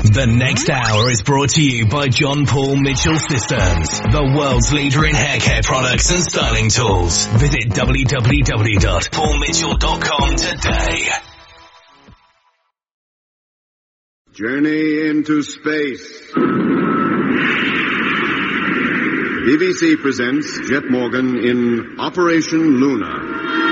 The next hour is brought to you by John Paul Mitchell Systems, the world's leader in hair care products and styling tools. Visit www.paulmitchell.com today. Journey into space. BBC presents Jet Morgan in Operation Luna.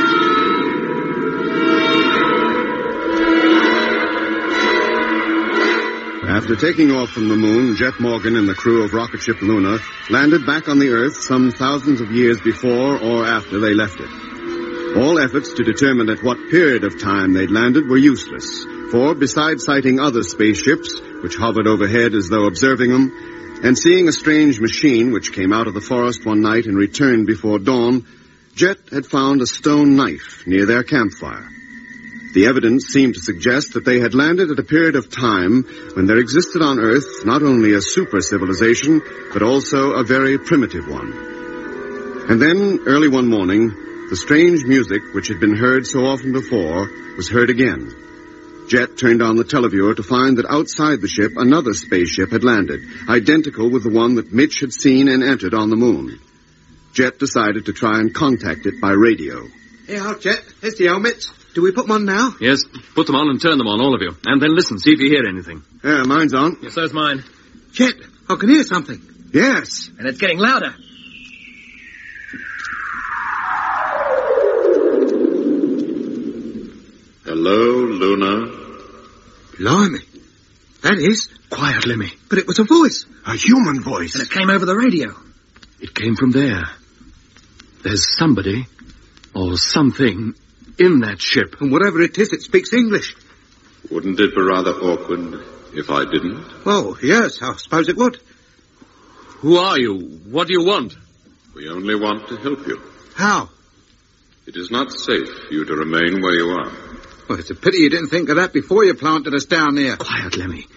After taking off from the moon, Jet Morgan and the crew of rocket ship Luna landed back on the Earth some thousands of years before or after they left it. All efforts to determine at what period of time they'd landed were useless, for besides sighting other spaceships, which hovered overhead as though observing them, and seeing a strange machine which came out of the forest one night and returned before dawn, Jet had found a stone knife near their campfire. The evidence seemed to suggest that they had landed at a period of time when there existed on Earth not only a super civilization, but also a very primitive one. And then, early one morning, the strange music which had been heard so often before was heard again. Jet turned on the televiewer to find that outside the ship another spaceship had landed, identical with the one that Mitch had seen and entered on the moon. Jet decided to try and contact it by radio. Hey, Jet, here's the helmets. Do we put them on now? Yes, put them on and turn them on, all of you. And then listen, see if you hear anything. Yeah, mine's on. Yes, so's mine. Jet, I can hear something. Yes. And it's getting louder. Hello, Luna. Blimey. That is... Quiet, Lemmy. But it was a voice. A human voice. And it came over the radio. It came from there. There's somebody, or something, in that ship. And whatever it is, it speaks English. Wouldn't it be rather awkward if I didn't? Well, yes, I suppose it would. Who are you? What do you want? We only want to help you. How? It is not safe for you to remain where you are. Well, it's a pity you didn't think of that before you planted us down there. Quiet, Lemmy.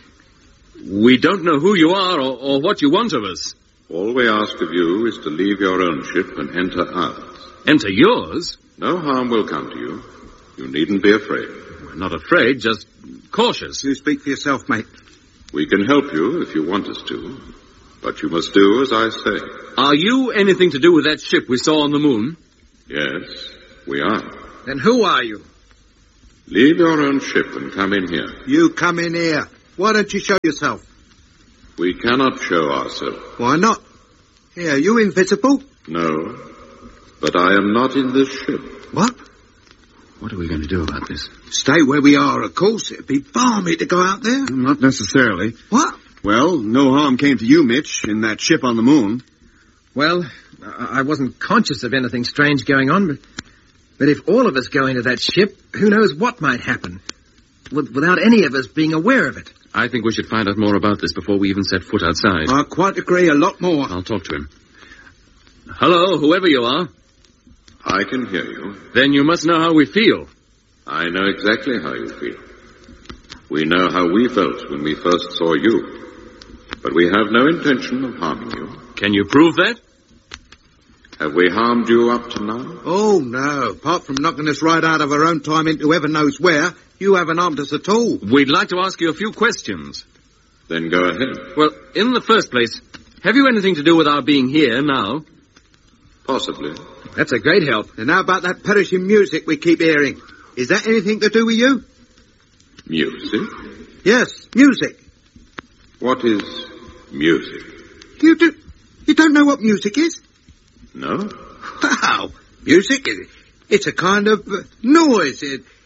We don't know who you are or what you want of us. All we ask of you is to leave your own ship and enter ours. Enter yours? No harm will come to you. You needn't be afraid. We're not afraid, just cautious. You speak for yourself, mate. We can help you if you want us to, but you must do as I say. Are you anything to do with that ship we saw on the moon? Yes, we are. Then who are you? Leave your own ship and come in here. You come in here. Why don't you show yourself? We cannot show ourselves. Why not? Here, are you invisible? No, but I am not in this ship. What? What are we going to do about this? Stay where we are, of course. It'd be balmy to go out there. Not necessarily. What? Well, no harm came to you, Mitch, in that ship on the moon. Well, I wasn't conscious of anything strange going on, but if all of us go into that ship, who knows what might happen, without any of us being aware of it. I think we should find out more about this before we even set foot outside. I quite agree, a lot more. I'll talk to him. Hello, whoever you are. I can hear you. Then you must know how we feel. I know exactly how you feel. We know how we felt when we first saw you. But we have no intention of harming you. Can you prove that? Have we harmed you up to now? Oh, no. Apart from knocking us right out of our own time into heaven knows where, you haven't harmed us at all. We'd like to ask you a few questions. Then go ahead. Well, in the first place, have you anything to do with our being here now? Possibly. That's a great help. And how about that perishing music we keep hearing? Is that anything to do with you? Music? Yes, music. What is music? You don't know what music is? No? How? Music? It's a kind of noise.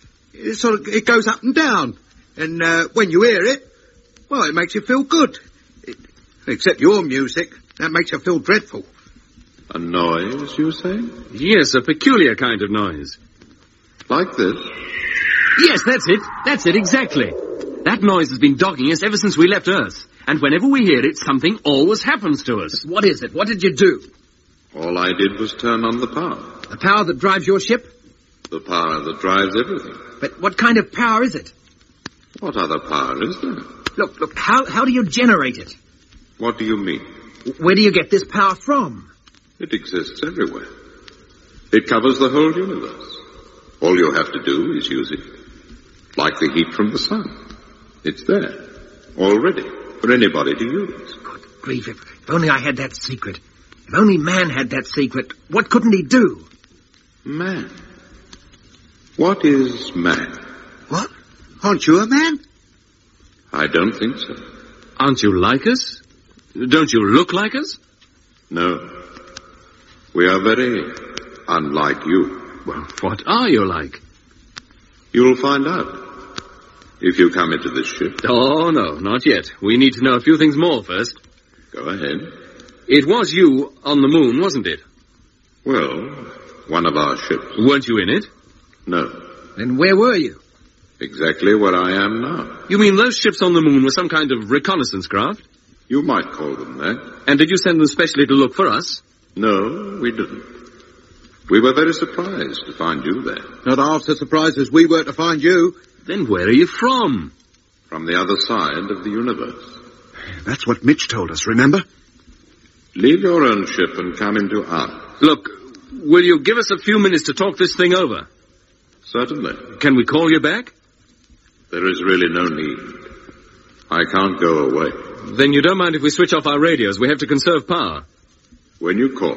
It goes up and down. And when you hear it, well, it makes you feel good. Except your music. That makes you feel dreadful. A noise, you say? Yes, a peculiar kind of noise. Like this? Yes, that's it, exactly. That noise has been dogging us ever since we left Earth. And whenever we hear it, something always happens to us. What is it? What did you do? All I did was turn on the power. The power that drives your ship? The power that drives everything. But what kind of power is it? What other power is there? Look, how do you generate it? What do you mean? Where do you get this power from? It exists everywhere. It covers the whole universe. All you have to do is use it. Like the heat from the sun. It's there. Already, for anybody to use. Good grief, if only I had that secret. If only man had that secret, what couldn't he do? Man? What is man? What? Aren't you a man? I don't think so. Aren't you like us? Don't you look like us? No. We are very unlike you. Well, what are you like? You'll find out if you come into this ship. Oh, no, not yet. We need to know a few things more first. Go ahead. It was you on the moon, wasn't it? Well, one of our ships. Weren't you in it? No. Then where were you? Exactly where I am now. You mean those ships on the moon were some kind of reconnaissance craft? You might call them that. And did you send them specially to look for us? No, we didn't. We were very surprised to find you there. Not half so surprised as we were to find you. Then where are you from? From the other side of the universe. That's what Mitch told us, remember? Leave your own ship and come into ours. Look, will you give us a few minutes to talk this thing over? Certainly. Can we call you back? There is really no need. I can't go away. Then you don't mind if we switch off our radios? We have to conserve power. When you call,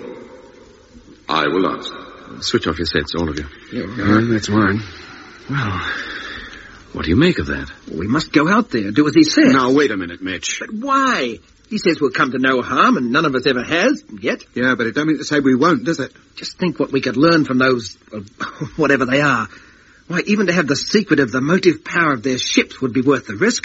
I will answer. Switch off your sets, all of you. That's mine. Well, what do you make of that? We must go out there, do as he says. Now, wait a minute, Mitch. But why? He says we'll come to no harm, and none of us ever has, yet. Yeah, but it don't mean to say we won't, does it? Just think what we could learn from those, whatever they are. Why, even to have the secret of the motive power of their ships would be worth the risk.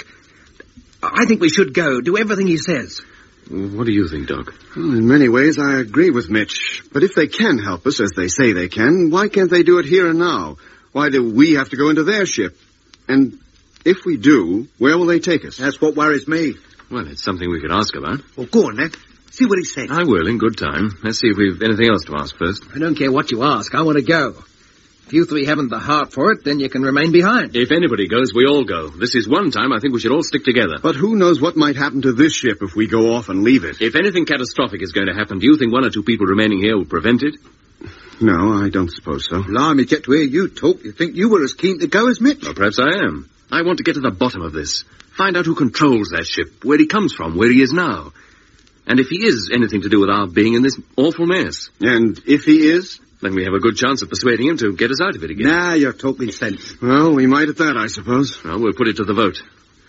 I think we should go, do everything he says. What do you think, Doc? Well, in many ways, I agree with Mitch. But if they can help us, as they say they can, why can't they do it here and now? Why do we have to go into their ship? And if we do, where will they take us? That's what worries me. Well, it's something we could ask about. Well, go on, then. See what he says. I will, in good time. Let's see if we've anything else to ask first. I don't care what you ask. I want to go. If you three haven't the heart for it, then you can remain behind. If anybody goes, we all go. This is one time I think we should all stick together. But who knows what might happen to this ship if we go off and leave it? If anything catastrophic is going to happen, do you think one or two people remaining here will prevent it? No, I don't suppose so. Blimey, Jet, to hear you talk, you'd think you were as keen to go as Mitch. Well, perhaps I am. I want to get to the bottom of this. Find out who controls that ship, where he comes from, where he is now. And if he is anything to do with our being in this awful mess. And if he is? Then we have a good chance of persuading him to get us out of it again. Now you're talking sense. Well, we might at that, I suppose. Well, we'll put it to the vote.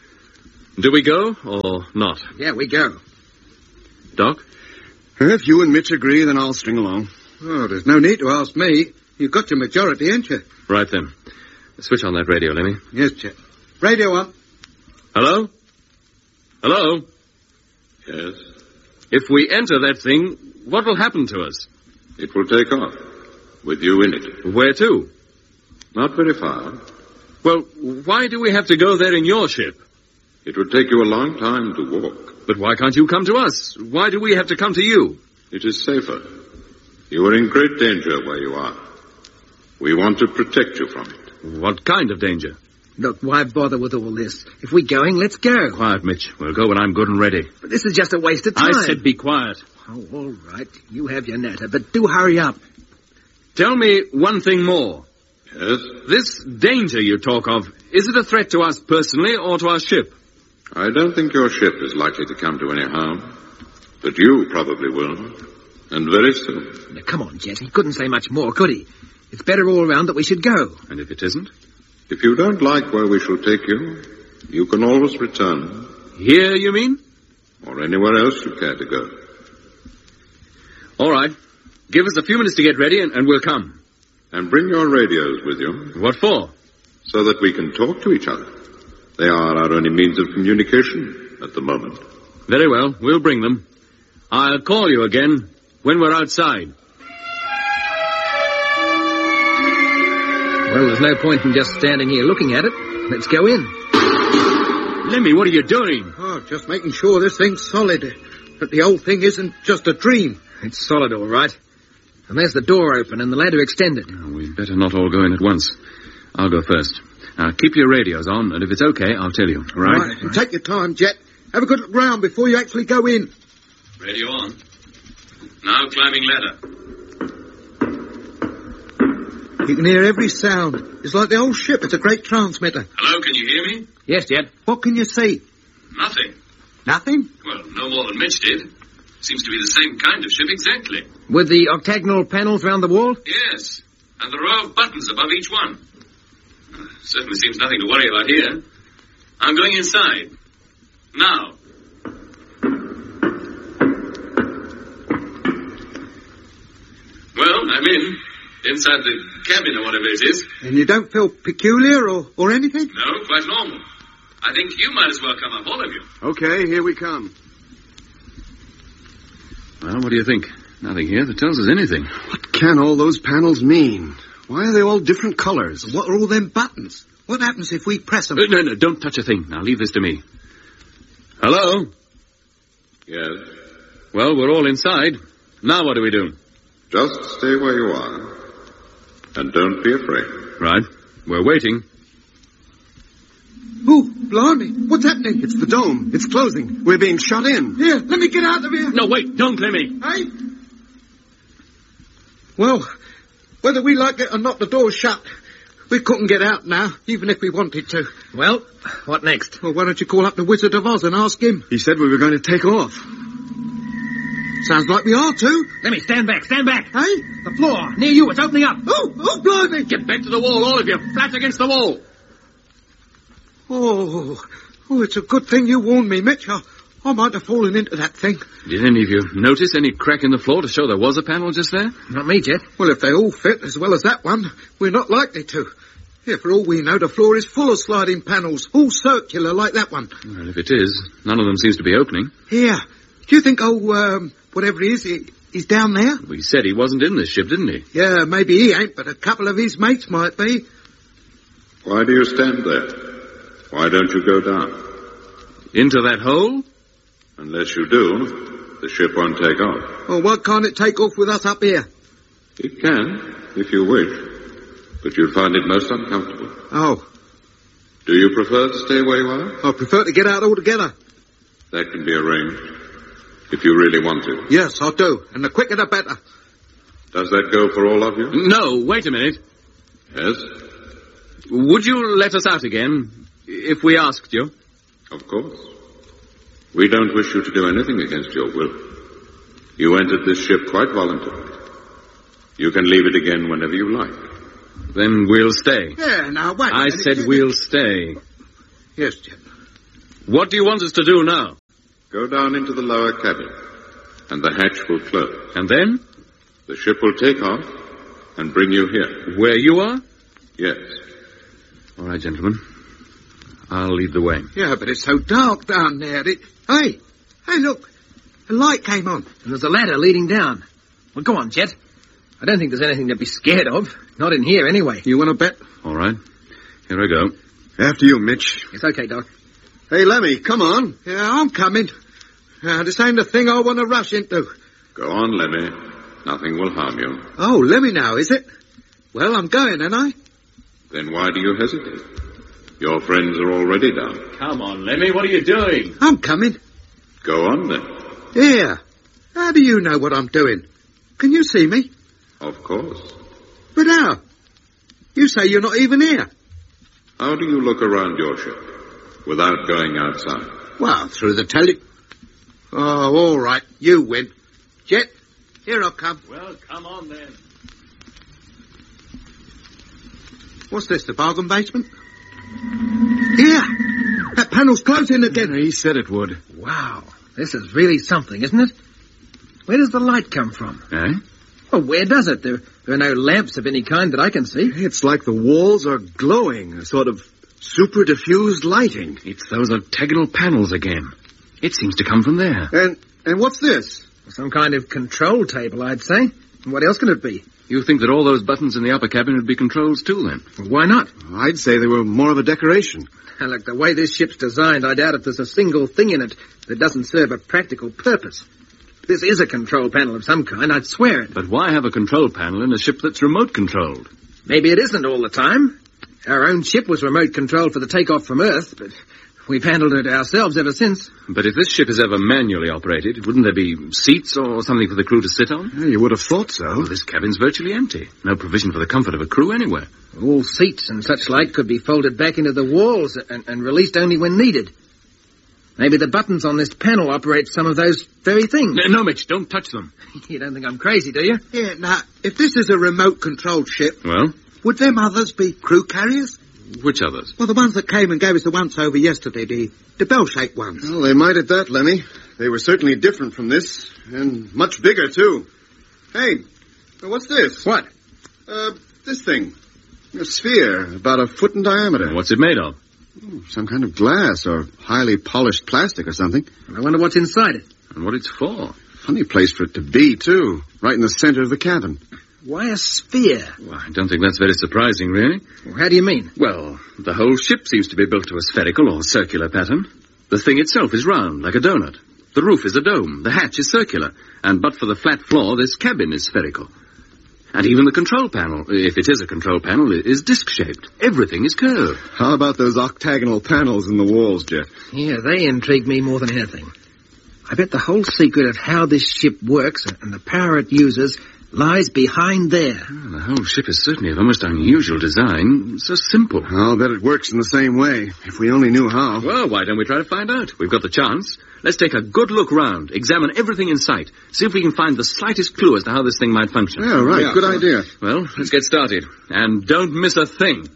Do we go or not? Yeah, we go. Doc? If you and Mitch agree, then I'll string along. Oh, there's no need to ask me. You've got your majority, ain't you? Right then. Switch on that radio, Lemmy. Yes, Jet. Radio on. Hello? Hello? Yes? If we enter that thing, what will happen to us? It will take off, with you in it. Where to? Not very far. Well, why do we have to go there in your ship? It would take you a long time to walk. But why can't you come to us? Why do we have to come to you? It is safer. You are in great danger where you are. We want to protect you from it. What kind of danger? Look, why bother with all this? If we're going, let's go. Quiet, Mitch. We'll go when I'm good and ready. But this is just a waste of time. I said be quiet. Oh, all right. You have your natter, but do hurry up. Tell me one thing more. Yes? This danger you talk of, is it a threat to us personally or to our ship? I don't think your ship is likely to come to any harm. But you probably will. And very soon. Now, come on, Jet. He couldn't say much more, could he? It's better all around that we should go. And if it isn't? If you don't like where we shall take you, you can always return. Here, you mean? Or anywhere else you care to go. All right. Give us a few minutes to get ready and we'll come. And bring your radios with you. What for? So that we can talk to each other. They are our only means of communication at the moment. Very well. We'll bring them. I'll call you again when we're outside. Well, there's no point in just standing here looking at it. Let's go in. Lemmy, what are you doing? Oh, just making sure this thing's solid. That the whole thing isn't just a dream. It's solid, all right. And there's the door open and the ladder extended. Oh, we'd better not all go in at once. I'll go first. Now, keep your radios on, and if it's okay, I'll tell you. Right. And take your time, Jet. Have a good look round before you actually go in. Radio on. Now climbing ladder. You can hear every sound. It's like the whole ship. It's a great transmitter. Hello, can you hear me? Yes, Jet. What can you see? Nothing. Nothing? Well, no more than Mitch did. Seems to be the same kind of ship exactly. With the octagonal panels round the wall? Yes, and the row of buttons above each one. Certainly seems nothing to worry about here. I'm going inside. Now. Well, I'm in. Inside the cabin or whatever it is. And you don't feel peculiar or anything? No, quite normal. I think you might as well come up, all of you. Okay, here we come. Well, what do you think? Nothing here that tells us anything. What can all those panels mean? Why are they all different colors? What are all them buttons? What happens if we press them? No, don't touch a thing. Now, leave this to me. Hello? Yes. Well, we're all inside. Now what do we do? Just stay where you are. And don't be afraid. Right. We're waiting. Oh, blimey. What's happening? It's the dome. It's closing. We're being shut in. Here, let me get out of here. No, wait. Don't, Lemmy. Hey? Well, whether we like it or not, the door's shut. We couldn't get out now, even if we wanted to. Well, what next? Well, why don't you call up the Wizard of Oz and ask him? He said we were going to take off. Sounds like we are too. Let me stand back. Stand back. Hey? The floor, near you, it's opening up. Oh, blimey. Get back to the wall, all of you. Flat against the wall. Oh, it's a good thing you warned me, Mitch. I might have fallen into that thing. Did any of you notice any crack in the floor to show there was a panel just there? Not me, Jet. Well, if they all fit as well as that one, we're not likely to. Here, for all we know, the floor is full of sliding panels, all circular like that one. Well, if it is, none of them seems to be opening. Here. Do you think, whatever he is, he's down there? We said he wasn't in this ship, didn't he? Yeah, maybe he ain't, but a couple of his mates might be. Why do you stand there? Why don't you go down? Into that hole? Unless you do, the ship won't take off. Well, why can't it take off with us up here? It can, if you wish. But you'll find it most uncomfortable. Oh. Do you prefer to stay where you are? I prefer to get out altogether. That can be arranged. If you really want to. Yes, I do. And the quicker the better. Does that go for all of you? No, wait a minute. Yes? Would you let us out again, if we asked you? Of course. We don't wish you to do anything against your will. You entered this ship quite voluntarily. You can leave it again whenever you like. Then we'll stay. Yeah, now wait. I said we'll stay. Yes, Jim. What do you want us to do now? Go down into the lower cabin, and the hatch will close. And then? The ship will take off and bring you here. Where you are? Yes. All right, gentlemen. I'll lead the way. Yeah, but it's so dark down there. Hey, look. The light came on. And there's a ladder leading down. Well, go on, Jet. I don't think there's anything to be scared of. Not in here, anyway. You want to bet? All right. Here I go. After you, Mitch. It's okay, Doc. Hey, Lemmy, come on. Yeah, I'm coming. This ain't the thing I want to rush into. Go on, Lemmy. Nothing will harm you. Oh, Lemmy now, is it? Well, I'm going, ain't I? Then why do you hesitate? Your friends are already down. Come on, Lemmy, what are you doing? I'm coming. Go on, then. Here. How do you know what I'm doing? Can you see me? Of course. But how? You say you're not even here. How do you look around your ship without going outside? Well, through the Oh, all right. You win. Jet, here I come. Well, come on, then. What's this, the bargain basement? Here! That panel's closing again. He said it would. Wow. This is really something, isn't it? Where does the light come from? Eh? Well, where does it? There are no lamps of any kind that I can see. It's like the walls are glowing, a sort of super diffused lighting. It's those octagonal panels again. It seems to come from there. And what's this? Some kind of control table, I'd say. What else can it be? You think that all those buttons in the upper cabin would be controls too, then? Well, why not? I'd say they were more of a decoration. Look, the way this ship's designed, I doubt if there's a single thing in it that doesn't serve a practical purpose. This is a control panel of some kind, I'd swear it. But why have a control panel in a ship that's remote-controlled? Maybe it isn't all the time. Our own ship was remote-controlled for the takeoff from Earth, but we've handled it ourselves ever since. But if this ship is ever manually operated, wouldn't there be seats or something for the crew to sit on? Yeah, you would have thought so. Well, this cabin's virtually empty. No provision for the comfort of a crew anywhere. All seats and such like could be folded back into the walls and released only when needed. Maybe the buttons on this panel operate some of those very things. No, Mitch, don't touch them. You don't think I'm crazy, do you? Yeah, now, if this is a remote-controlled ship, Well, would them others be crew carriers? which others? Well, the ones that came and gave us the once-over yesterday, the bell-shaped ones. Well, they might at that, Lemmy. They were certainly different from this, and much bigger, too. Hey, what's this? What? This thing. A sphere, about a foot in diameter. What's it made of? Some kind of glass or highly polished plastic or something. I wonder what's inside it. And what it's for? Funny place for it to be, too. Right in the center of the cabin. Why a sphere? Well, I don't think that's very surprising, really. Well, how do you mean? Well, the whole ship seems to be built to a spherical or circular pattern. The thing itself is round, like a donut. The roof is a dome. The hatch is circular. And but for the flat floor, this cabin is spherical. And even the control panel, if it is a control panel, is disc-shaped. Everything is curved. How about those octagonal panels in the walls, Jet? Yeah, they intrigue me more than anything. I bet the whole secret of how this ship works and the power it uses lies behind there. Well, the whole ship is certainly of a most unusual design. So simple. I'll bet it works in the same way, if we only knew how. Well, why don't we try to find out? We've got the chance. Let's take a good look round, examine everything in sight, see if we can find the slightest clue as to how this thing might function. Yeah, right. Good idea. Well, let's get started. And don't miss a thing.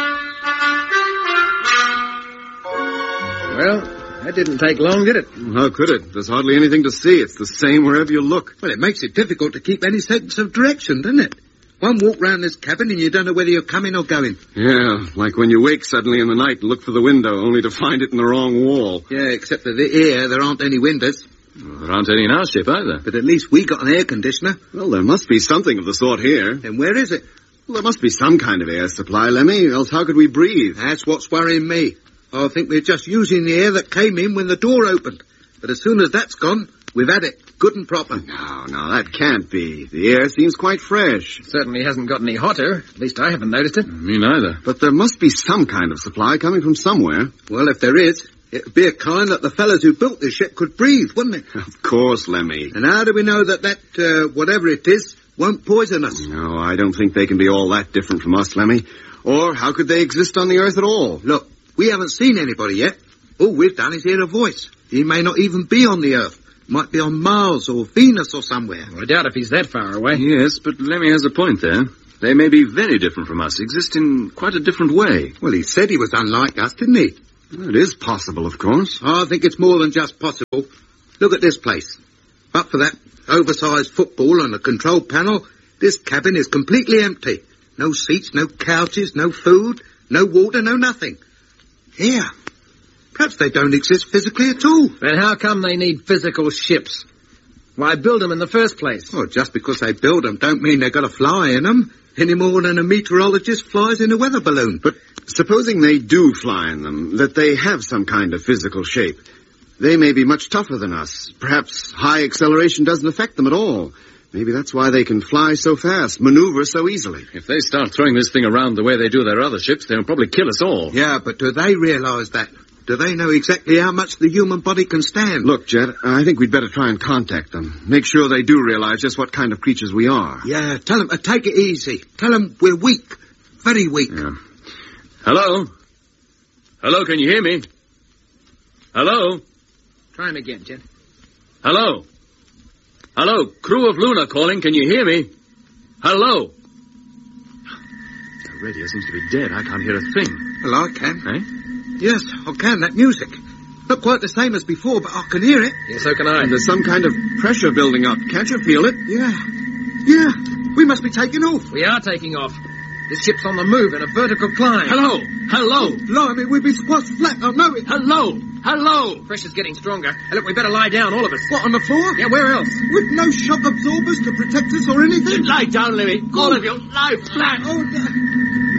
Well, that didn't take long, did it? How could it? There's hardly anything to see. It's the same wherever you look. Well, it makes it difficult to keep any sense of direction, doesn't it? One walk round this cabin and you don't know whether you're coming or going. Yeah, like when you wake suddenly in the night and look for the window, only to find it in the wrong wall. Yeah, except that here there aren't any windows. Well, there aren't any in our ship either. But at least we got an air conditioner. Well, there must be something of the sort here. Then where is it? Well, there must be some kind of air supply, Lemmy, else how could we breathe? That's what's worrying me. I think we're just using the air that came in when the door opened. But as soon as that's gone, we've had it, good and proper. No, that can't be. The air seems quite fresh. Certainly hasn't got any hotter. At least I haven't noticed it. Me neither. But there must be some kind of supply coming from somewhere. Well, if there is, it'd be a kind that the fellows who built this ship could breathe, wouldn't it? Of course, Lemmy. And how do we know that whatever it is, won't poison us? No, I don't think they can be all that different from us, Lemmy. Or how could they exist on the Earth at all? Look, we haven't seen anybody yet. All we've done is hear a voice. He may not even be on the Earth. Might be on Mars or Venus or somewhere. Well, I doubt if he's that far away. Yes, but Lemmy has a point there. They may be very different from us, exist in quite a different way. Well, he said he was unlike us, didn't he? Well, it is possible, of course. I think it's more than just possible. Look at this place. But for that oversized football and a control panel, this cabin is completely empty. No seats, no couches, no food, no water, no nothing. Here. Perhaps they don't exist physically at all. Then how come they need physical ships? Why build them in the first place? Well, just because they build them don't mean they've got to fly in them, any more than a meteorologist flies in a weather balloon. But supposing they do fly in them, that they have some kind of physical shape, they may be much tougher than us. Perhaps high acceleration doesn't affect them at all. Maybe that's why they can fly so fast, maneuver so easily. If they start throwing this thing around the way they do their other ships, they'll probably kill us all. Yeah, but do they realize that? Do they know exactly how much the human body can stand? Look, Jet, I think we'd better try and contact them. Make sure they do realize just what kind of creatures we are. Yeah, tell them to take it easy. Tell them we're weak. Very weak. Yeah. Hello? Hello, can you hear me? Hello? Try him again, Jet. Hello? Hello, crew of Luna calling, can you hear me? Hello? The radio seems to be dead. I can't hear a thing. Well, I can. Eh? Yes, I can, that music. Not quite the same as before, but I can hear it. Yeah, so can I. And there's some kind of pressure building up. Can't you feel it? Yeah. We must be taking off. We are taking off. This ship's on the move in a vertical climb. Hello? Hello? Blimey, we'll be squashed flat, I know it. Hello? Hello? Pressure's getting stronger. Hey, look, we better lie down, all of us. What, on the floor? Yeah, where else? With no shock absorbers to protect us or anything? Lie down, Lemmy. All of you, lie flat. Oh,